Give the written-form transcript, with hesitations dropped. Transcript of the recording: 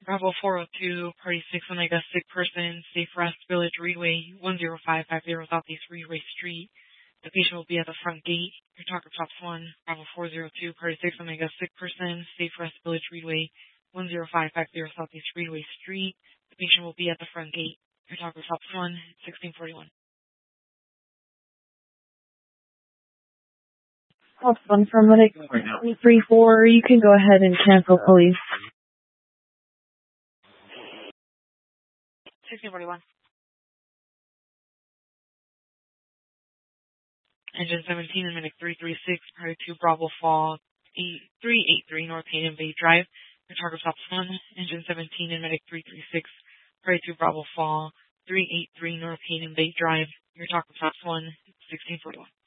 Bravo 402, Party 6 Omega, sick person, Safe Rest Village, Reedway, 10550 Southeast Reedway Street. The patient will be at the front gate. Your talker tops 1. Bravo 402, Party 6 Omega, sick person, Safe Rest Village, Reedway, 10550 Southeast Reedway Street. The patient will be at the front gate. Your talker tops 1, 1641. Call 1 from medic 334. You can go ahead and cancel, please. 1641. Engine 17 and medic 336, prior to Bravo Fall 383 North Hayden Bay Drive. Your target stops 1. Engine 17 and medic 336, prior to Bravo Fall 383 North Hayden Bay Drive. Your target stops 1, 1641.